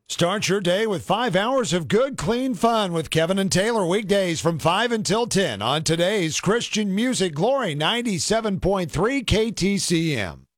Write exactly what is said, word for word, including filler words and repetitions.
Start your day with five hours of good, clean fun with Kevin and Taylor weekdays from five until ten on today's Christian Music Glory ninety-seven point three K T C M.